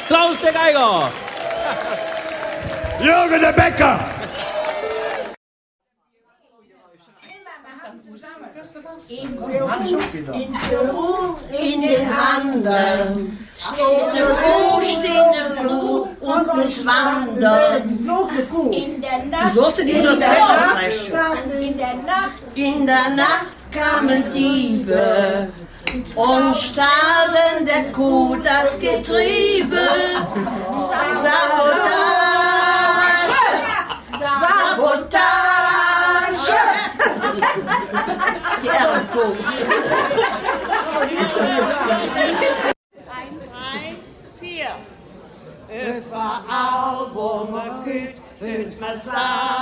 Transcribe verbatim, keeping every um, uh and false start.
Klaus der Geiger. Jürgen der Bäcker. In Peru, in den Anden, steht eine Kuh, steht eine Kuh und muss wandern. In der Nacht, Du sollst in die in der Nacht, Nacht, in der Nacht, in der Nacht kamen Diebe und stahlen der Kuh das Getriebe. Sabotage, Sabotage. Die Ehrenkuh. Eins, zwei, vier. Überall, wo man geht, hört man sagen.